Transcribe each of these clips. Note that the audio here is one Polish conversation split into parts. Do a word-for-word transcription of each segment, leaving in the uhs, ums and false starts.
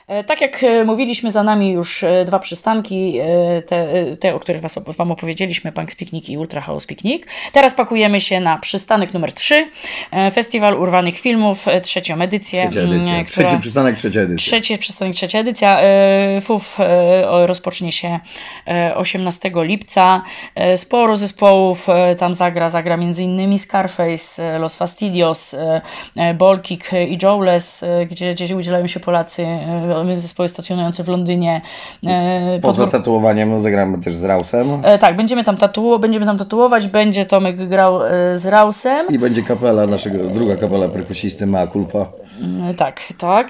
Tak jak mówiliśmy, za nami już dwa przystanki, te, te o których was, Wam opowiedzieliśmy, Punks Picnic i Ultra House Picnic. Teraz pakujemy się na przystanek numer trzy, Festiwal Urwanych Filmów, trzecią edycję. Trzecia edycja. Która, Trzeci przystanek, trzecia edycja. Trzeci przystanek, trzecia edycja. F U F rozpocznie się osiemnastego lipca. Sporo zespołów tam zagra, zagra między innymi Scarface, Los Fastidios, Bolkik i Jowless, gdzie, gdzie udzielają się Polacy, zespoły stacjonujące w Londynie. Poza Podwór... tatuowaniem zagramy też z Rausem. Tak, będziemy tam, tatuo... będziemy tam tatuować, będzie Tomek grał z Rausem. I będzie kapela naszego, druga kapela perkusisty Mea Culpa. Tak, tak.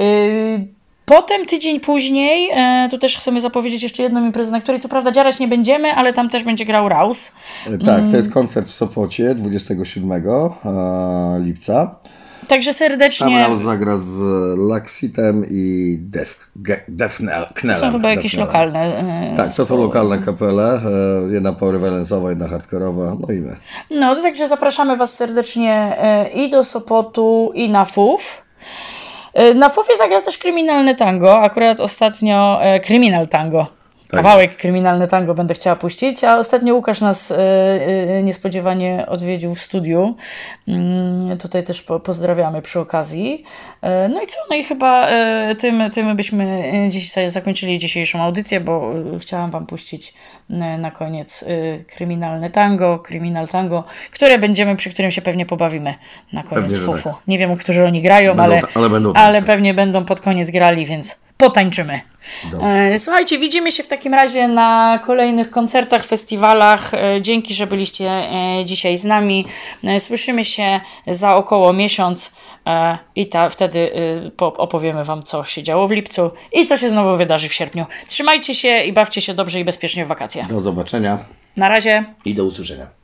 Potem tydzień później, tu też chcemy zapowiedzieć jeszcze jedną imprezę, na której co prawda dziarać nie będziemy, ale tam też będzie grał Raus. Tak, to jest koncert w Sopocie dwudziestego siódmego lipca. Także serdecznie... Tam Raus zagra z Laxitem i Def, Def Knellem. To są chyba jakieś lokalne... Tak, to są lokalne kapele. Jedna powervalence'owa, jedna hardkorowa, no i my. No, to także zapraszamy Was serdecznie i do Sopotu, i na F U F. Na F U F-ie zagra też Kryminalne Tango, akurat ostatnio e, Kryminal Tango. Kawałek Kryminalne Tango będę chciała puścić, a ostatnio Łukasz nas e, e, niespodziewanie odwiedził w studiu. Mm, tutaj też po, pozdrawiamy przy okazji. E, no i co? No i chyba e, tym, tym byśmy dzisiaj zakończyli dzisiejszą audycję, bo e, chciałam Wam puścić e, na koniec e, Kryminalne Tango, Kryminal Tango, które będziemy, przy którym się pewnie pobawimy na koniec F U F-u. Tak. Nie wiem, którzy oni grają, będą, ale, ale, będą ale pewnie będą pod koniec grali, więc potańczymy. Dobrze. Słuchajcie, widzimy się w takim razie na kolejnych koncertach, festiwalach. Dzięki, że byliście dzisiaj z nami. Słyszymy się za około miesiąc i ta, wtedy opowiemy Wam, co się działo w lipcu i co się znowu wydarzy w sierpniu. Trzymajcie się i bawcie się dobrze i bezpiecznie w wakacje. Do zobaczenia. Na razie. I do usłyszenia.